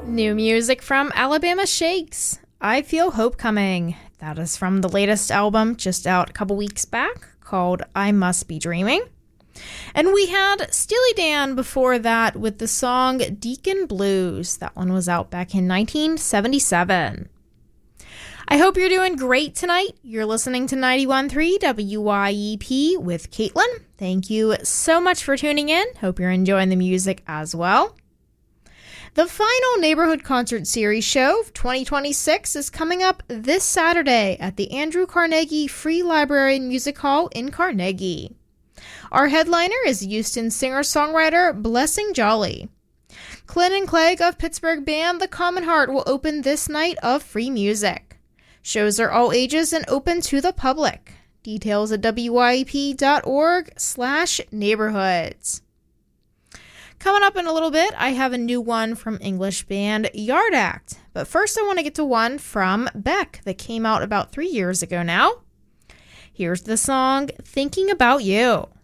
New music from Alabama Shakes. I Feel Hope Coming. That is from the latest album just out a couple weeks back called I Must Be Dreaming. And we had Steely Dan before that with the song Deacon Blues. That one was out back in 1977. I hope you're doing great tonight. You're listening to 91.3 WYEP with Caitlin. Thank you so much for tuning in. Hope you're enjoying the music as well. The final Neighborhood Concert Series show of 2026 is coming up this Saturday at the Andrew Carnegie Free Library and Music Hall in Carnegie. Our headliner is Houston singer-songwriter Blessing Jolly. Clinton Clegg of Pittsburgh band The Common Heart will open this night of free music. Shows are all ages and open to the public. Details at wyep.org/neighborhoods. Coming up in a little bit, I have a new one from English band Yard Act. But first I want to get to one from Beck that came out about 3 years ago now. Here's the song Thinking About You.